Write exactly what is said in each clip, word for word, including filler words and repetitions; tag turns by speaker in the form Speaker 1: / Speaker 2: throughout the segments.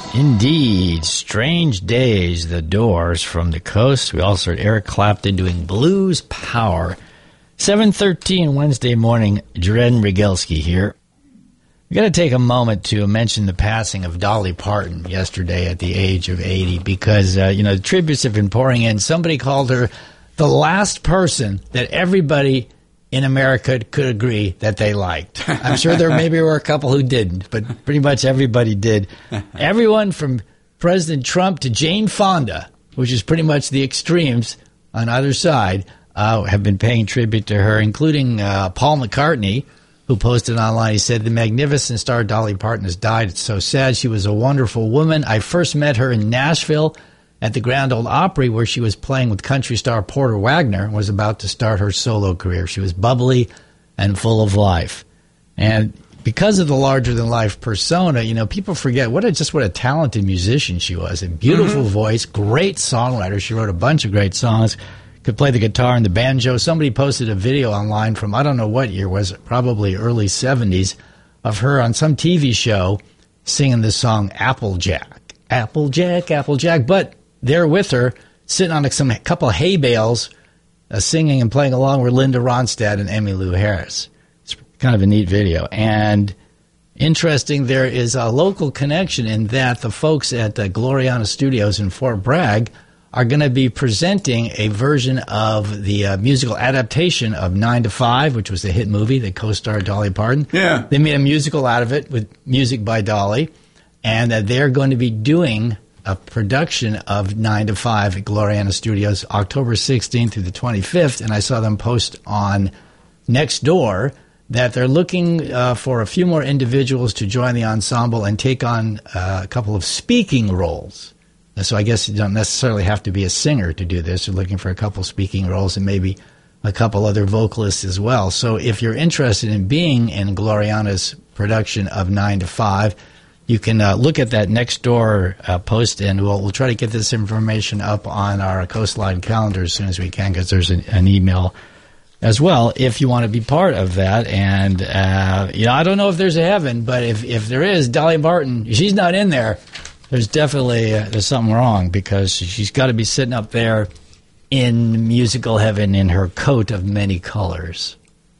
Speaker 1: Indeed. Strange Days, The Doors from the Coast. We also heard Eric Clapton doing Blues Power. seven thirteen Wednesday morning, Dren Rigelski here. We've got to take a moment to mention the passing of Dolly Parton yesterday at the age of eighty because, uh, you know, the tributes have been pouring in. Somebody called her the last person that everybody in America could agree that they liked. I'm sure there maybe were a couple who didn't, but pretty much everybody did. Everyone from President Trump to Jane Fonda, which is pretty much the extremes on either side, uh, have been paying tribute to her, including uh, Paul McCartney, who posted online. He said, "The magnificent star Dolly Parton has died. It's so sad. She was a wonderful woman. I first met her in Nashville at the Grand Ole Opry, where she was playing with country star Porter Wagoner and was about to start her solo career. She was bubbly and full of life." And because of the larger-than-life persona, you know, people forget what a, just what a talented musician she was. A beautiful mm-hmm. voice, great songwriter. She wrote a bunch of great songs, could play the guitar and the banjo. Somebody posted a video online from, I don't know what year, was it probably early seventies, of her on some T V show singing the song Applejack. Applejack, Applejack. But there with her, sitting on some a couple of hay bales, uh, singing and playing along were Linda Ronstadt and Emmylou Harris. It's kind of a neat video. And interesting, there is a local connection in that the folks at uh, Gloriana Studios in Fort Bragg are going to be presenting a version of the uh, musical adaptation of Nine to Five, which was the hit movie that co-starred Dolly Parton.
Speaker 2: Yeah.
Speaker 1: They made a musical out of it with music by Dolly, and uh, they're going to be doing a production of Nine to Five at Gloriana Studios October sixteenth through the twenty-fifth, and I saw them post on Nextdoor that they're looking uh, for a few more individuals to join the ensemble and take on uh, a couple of speaking roles. So I guess you don't necessarily have to be a singer to do this. They're looking for a couple speaking roles and maybe a couple other vocalists as well. So if you're interested in being in Gloriana's production of Nine to Five, you can uh, look at that Nextdoor uh, post, and we'll, we'll try to get this information up on our Coastline calendar as soon as we can, because there's an, an email as well if you want to be part of that. And, uh, you know, I don't know if there's a heaven, but if, if there is, Dolly Parton, she's not in there. There's definitely uh, there's something wrong, because she's got to be sitting up there in musical heaven in her coat of many colors.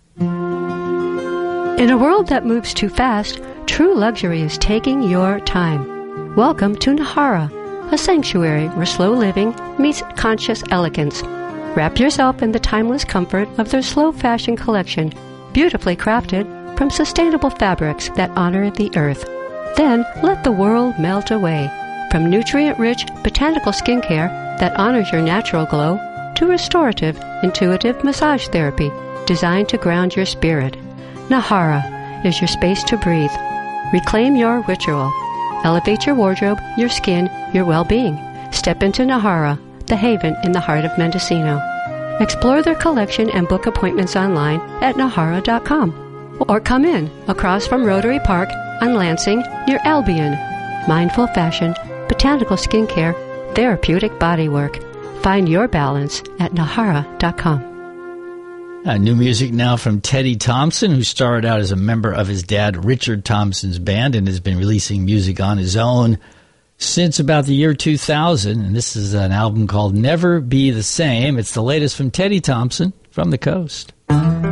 Speaker 3: In a world that moves too fast, true luxury is taking your time. Welcome to Nahara, a sanctuary where slow living meets conscious elegance. Wrap yourself in the timeless comfort of their slow fashion collection, beautifully crafted from sustainable fabrics that honor the earth. Then let the world melt away. From nutrient-rich botanical skincare that honors your natural glow to restorative, intuitive massage therapy designed to ground your spirit. Nahara is your space to breathe. Reclaim your ritual. Elevate your wardrobe, your skin, your well-being. Step into Nahara, the haven in the heart of Mendocino. Explore their collection and book appointments online at nahara dot com. Or come in across from Rotary Park on Lansing near Albion. Mindful fashion, botanical skincare, therapeutic bodywork. Find your balance at nahara dot com.
Speaker 1: Uh, new music now from Teddy Thompson, who started out as a member of his dad Richard Thompson's band and has been releasing music on his own since about the year two thousand. And this is an album called Never Be the Same. It's the latest from Teddy Thompson from the coast.